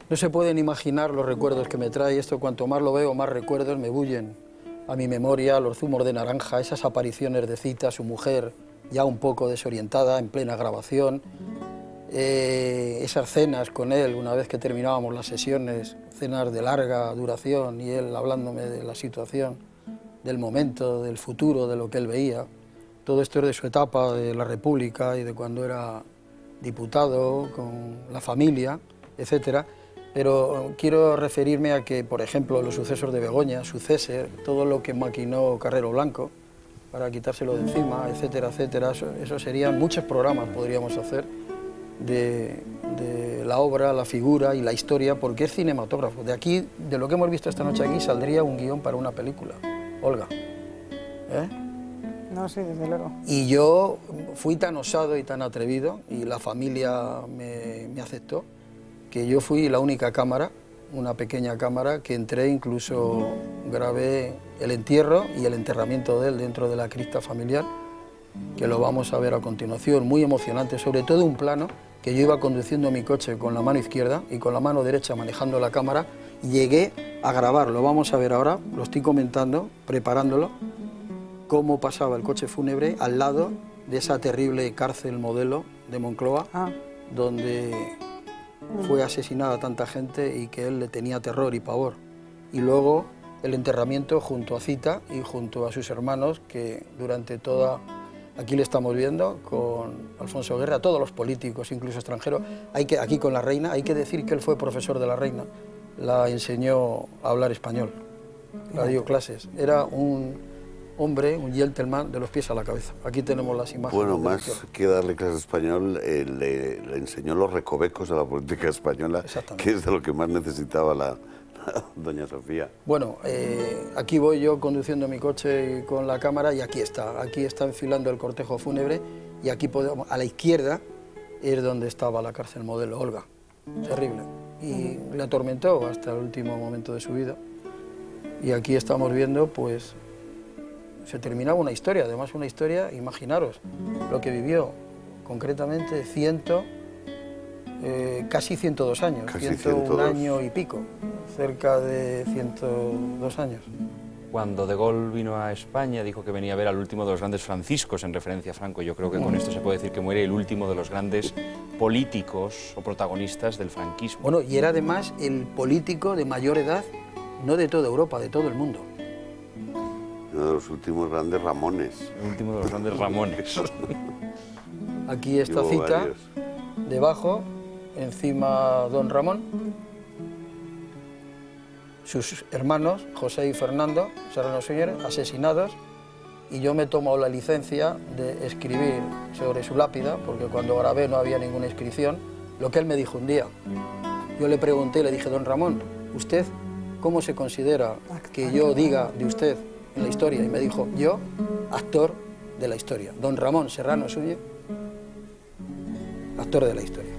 No se pueden imaginar los recuerdos que me trae esto. Cuanto más lo veo, más recuerdos me bullen a mi memoria, los zumos de naranja, esas apariciones de Zita, su mujer, ya un poco desorientada, en plena grabación, esas cenas con él, una vez que terminábamos las sesiones, cenas de larga duración, y él hablándome de la situación, del momento, del futuro, de lo que él veía. Todo esto es de su etapa de la República y de cuando era diputado, con la familia, etcétera. Pero quiero referirme a que, por ejemplo, los sucesos de Begoña, su cese, todo lo que maquinó Carrero Blanco para quitárselo de encima, etcétera, etcétera, eso serían muchos programas podríamos hacer de la obra, la figura y la historia, porque es cinematógrafo. De aquí, de lo que hemos visto esta noche aquí, saldría un guión para una película. Olga, ¿eh? No, sí, desde luego. Y yo fui tan osado y tan atrevido, y la familia me aceptó, que yo fui la única cámara, una pequeña cámara, que entré, incluso grabé el entierro y el enterramiento de él dentro de la cripta familiar, que lo vamos a ver a continuación, muy emocionante, sobre todo un plano que yo iba conduciendo mi coche con la mano izquierda y con la mano derecha manejando la cámara, y llegué a grabar, lo vamos a ver ahora, lo estoy comentando, preparándolo, cómo pasaba el coche fúnebre al lado de esa terrible cárcel modelo de Moncloa, donde fue asesinada tanta gente y que él le tenía terror y pavor. Y luego el enterramiento junto a Zita y junto a sus hermanos, que durante toda... Aquí le estamos viendo con Alfonso Guerra, todos los políticos, incluso extranjeros. Aquí con la reina, hay que decir que él fue profesor de la reina, la enseñó a hablar español, la dio clases. Era un hombre, un gentleman de los pies a la cabeza. Aquí tenemos las imágenes. Bueno, más que darle clase de español, le enseñó los recovecos de la política española, que es de lo que más necesitaba la doña Sofía. Bueno, aquí voy yo conduciendo mi coche con la cámara y aquí está enfilando el cortejo fúnebre, y aquí podemos, a la izquierda es donde estaba la cárcel modelo, Olga. Terrible. Y le atormentó hasta el último momento de su vida. Y aquí estamos viendo, pues, se terminaba una historia, además una historia, imaginaros, lo que vivió, concretamente casi 102 años, casi 101 año y pico, cerca de 102 años. Cuando De Gaulle vino a España dijo que venía a ver al último de los grandes franciscos, en referencia a Franco. Yo creo que con esto se puede decir que muere el último de los grandes políticos o protagonistas del franquismo. Bueno, y era además el político de mayor edad, no de toda Europa, de todo el mundo. Uno de los últimos grandes Ramones. El último de los grandes Ramones. Aquí está Zita, debajo, encima don Ramón, sus hermanos, José y Fernando Serrano Suñer, asesinados, y yo me tomo la licencia de escribir sobre su lápida, porque cuando grabé no había ninguna inscripción, lo que él me dijo un día. Yo le pregunté, le dije, don Ramón, ¿usted cómo se considera que yo diga de usted en la historia? Y me dijo, yo, actor de la historia. Don Ramón Serrano Suñer, actor de la historia.